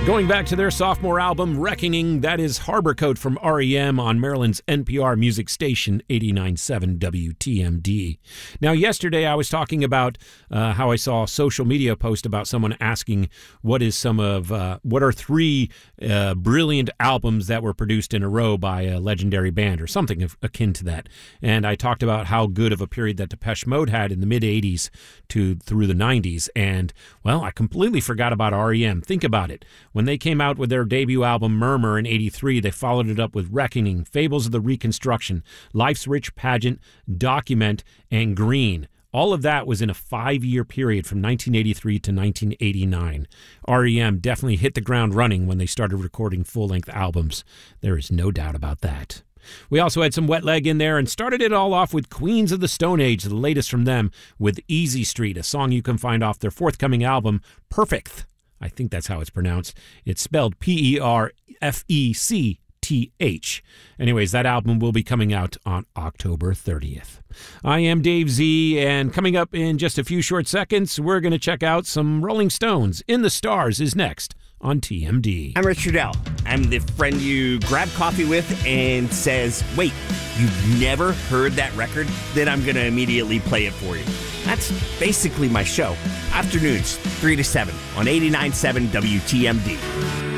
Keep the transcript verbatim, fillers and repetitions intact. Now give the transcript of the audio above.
Going back to their sophomore album, Reckoning, that is Harbor Coat from R E M on Maryland's N P R music station, eighty-nine point seven W T M D. Now, yesterday I was talking about uh, how I saw a social media post about someone asking what is some of, uh, what are three uh, brilliant albums that were produced in a row by a legendary band or something of, akin to that. And I talked about how good of a period that Depeche Mode had in the mid-eighties to through the nineties. And, well, I completely forgot about R E M. Think about it. When they came out with their debut album Murmur in eighty-three, they followed it up with Reckoning, Fables of the Reconstruction, Life's Rich Pageant, Document, and Green. All of that was in a five-year period from nineteen eighty-three to nineteen eighty-nine. R E M definitely hit the ground running when they started recording full-length albums. There is no doubt about that. We also had some Wet Leg in there and started it all off with Queens of the Stone Age, the latest from them, with Easy Street, a song you can find off their forthcoming album, Perfect. I think that's how it's pronounced. It's spelled P E R F E C T H. Anyways, that album will be coming out on October thirtieth. I am Dave Z, and coming up in just a few short seconds, we're going to check out some Rolling Stones. In the Stars is next on T M D. I'm Richard L. I'm the friend you grab coffee with and says, wait, you've never heard that record? Then I'm going to immediately play it for you. That's basically my show. Afternoons, three to seven on eighty-nine point seven W T M D.